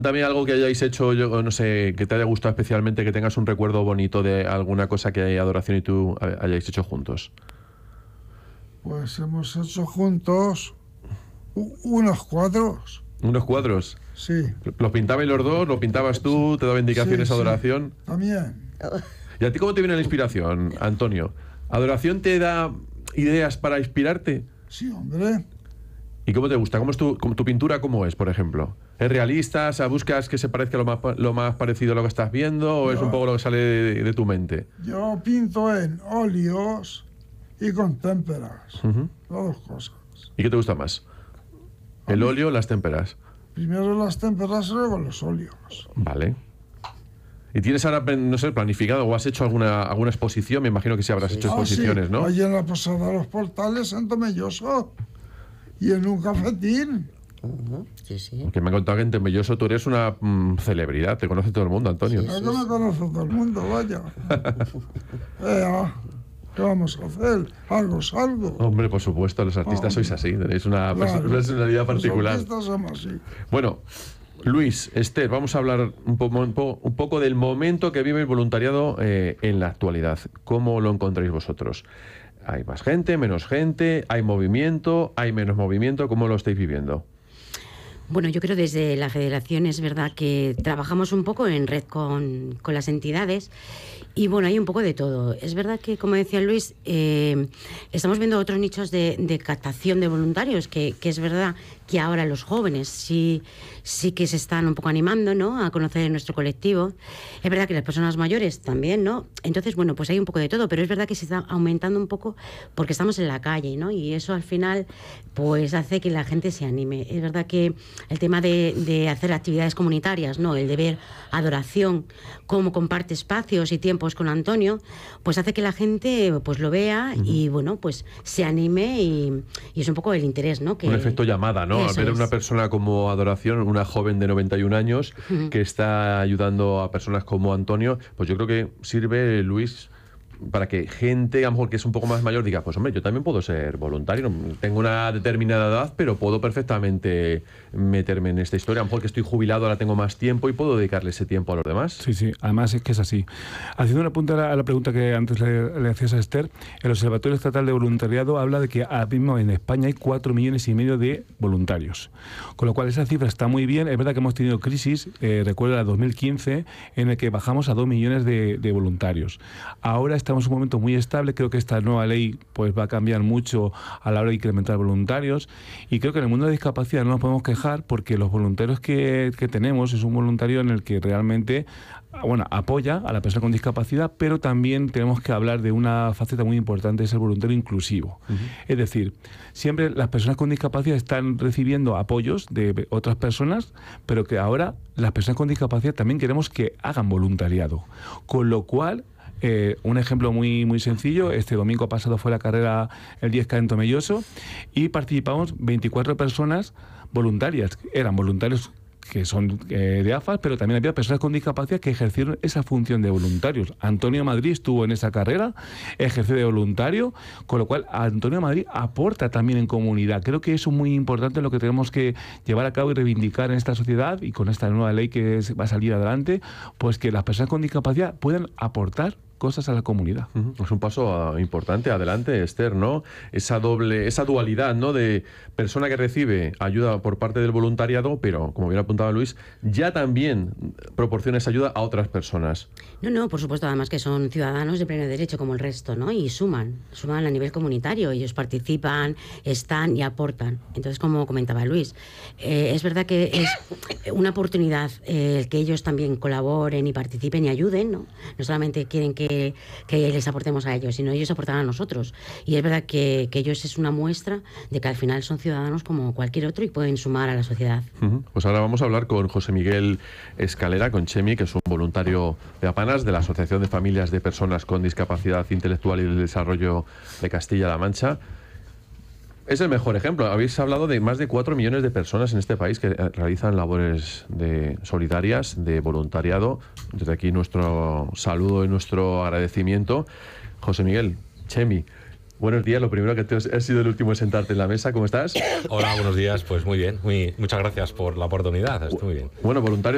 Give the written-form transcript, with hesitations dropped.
Dame algo que hayáis hecho, yo no sé, que te haya gustado especialmente, que tengas un recuerdo bonito de alguna cosa que Adoración y tú hayáis hecho juntos. Pues hemos hecho juntos unos cuadros. ¿Unos cuadros? Sí. ¿Los pintabais los dos? ¿Los pintabas tú? ¿Te daba indicaciones Sí, Adoración? Sí, también. ¿Y a ti cómo te viene la inspiración, Antonio? ¿Adoración te da ideas para inspirarte? Sí, hombre. ¿Y cómo te gusta? ¿Cómo es tu pintura? ¿Cómo es, por ejemplo? ¿Es realista? O sea, ¿buscas que se parezca lo más parecido a lo que estás viendo? ¿O es un poco lo que sale de tu mente? Yo pinto en óleos y con témperas. Las dos cosas. ¿Y qué te gusta más? ¿El óleo o las témperas? Primero las témperas y luego los óleos. Vale. ¿Y tienes ahora, no sé, planificado o has hecho alguna exposición? Me imagino que sí habrás hecho exposiciones, sí. ¿no? Allí en la Posada de los Portales, en Tomelloso. Y en un cafetín. Sí, sí. Porque me han contado que en Tomelloso tú eres una celebridad. Te conoce todo el mundo, Antonio. Sí, sí, me conoce todo el mundo, vaya. ¿Qué vamos a hacer? Algo es algo. Hombre, por supuesto, los artistas sois así. Tenéis una personalidad particular. Los artistas somos así. Bueno, Luis, Esther, vamos a hablar un poco del momento que vive el voluntariado en la actualidad. ¿Cómo lo encontráis vosotros? ¿Hay más gente, menos gente? ¿Hay movimiento? ¿Hay menos movimiento? ¿Cómo lo estáis viviendo? Bueno, yo creo desde la Federación es verdad que trabajamos un poco en red con las entidades y bueno, hay un poco de todo. Es verdad que, como decía Luis, estamos viendo otros nichos de captación de voluntarios, que es verdad que ahora los jóvenes sí que se están un poco animando, ¿no?, a conocer nuestro colectivo. Es verdad que las personas mayores también, ¿no? Entonces, bueno, pues hay un poco de todo, pero es verdad que se está aumentando un poco porque estamos en la calle, ¿no? Y eso al final pues hace que la gente se anime. Es verdad que el tema de hacer actividades comunitarias, ¿no?, el de ver Adoración, cómo comparte espacios y tiempos con Antonio, pues hace que la gente pues lo vea y bueno, pues se anime y es un poco el interés, ¿no? Un efecto llamada, ¿no? Al ver a una persona como Adoración, una joven de 91 años que está ayudando a personas como Antonio, pues yo creo que sirve, Luis, para que gente, a lo mejor que es un poco más mayor, diga, pues hombre, yo también puedo ser voluntario, no tengo una determinada edad, pero puedo perfectamente meterme en esta historia. A lo mejor que estoy jubilado, ahora tengo más tiempo y puedo dedicarle ese tiempo a los demás. Sí, sí, además es que es así. Haciendo una punta a la pregunta que antes le hacías a Esther, el Observatorio Estatal de Voluntariado habla de que ahora mismo en España hay 4,5 millones de voluntarios. Con lo cual esa cifra está muy bien. Es verdad que hemos tenido crisis, recuerdo la 2015, en el que bajamos a 2 millones de voluntarios. Ahora estamos en un momento muy estable. Creo que esta nueva ley pues va a cambiar mucho a la hora de incrementar voluntarios y creo que en el mundo de discapacidad no nos podemos quejar porque los voluntarios que tenemos es un voluntario en el que realmente apoya a la persona con discapacidad, pero también tenemos que hablar de una faceta muy importante, es el voluntario inclusivo. Es decir, siempre las personas con discapacidad están recibiendo apoyos de otras personas, pero que ahora las personas con discapacidad también queremos que hagan voluntariado. Con lo cual, un ejemplo muy, muy sencillo, este domingo pasado fue la carrera el 10K en Tomelloso y participamos 24 personas voluntarias. Eran voluntarios que son de AFAS, pero también había personas con discapacidad que ejercieron esa función de voluntarios. Antonio Madrid estuvo en esa carrera, ejerció de voluntario, con lo cual Antonio Madrid aporta también en comunidad. Creo que eso es muy importante, lo que tenemos que llevar a cabo y reivindicar en esta sociedad y con esta nueva ley que va a salir adelante, pues que las personas con discapacidad puedan aportar cosas a la comunidad. Es un paso importante adelante, Esther, ¿no? Esa dualidad, ¿no?, de persona que recibe ayuda por parte del voluntariado, pero, como bien apuntaba Luis, ya también proporciona esa ayuda a otras personas. No, por supuesto, además que son ciudadanos de pleno derecho como el resto, ¿no? Y suman a nivel comunitario, ellos participan, están y aportan. Entonces, como comentaba Luis, es verdad que es una oportunidad que ellos también colaboren y participen y ayuden, ¿no? No solamente quieren que les aportemos a ellos, sino ellos aportan a nosotros. Y es verdad que ellos es una muestra de que al final son ciudadanos como cualquier otro y pueden sumar a la sociedad. Pues ahora vamos a hablar con José Miguel Escalera, con Chemi, que es un voluntario de Apanas, de la Asociación de Familias de Personas con Discapacidad Intelectual y del Desarrollo de Castilla-La Mancha. Es el mejor ejemplo. Habéis hablado de más de 4 millones de personas en este país que realizan labores solidarias, de voluntariado. Desde aquí nuestro saludo y nuestro agradecimiento. José Miguel, Chemi, buenos días. Lo primero que has sido el último en sentarte en la mesa. ¿Cómo estás? Hola, buenos días. Pues muy bien. Muchas gracias por la oportunidad. Estoy muy bien. Bueno, voluntario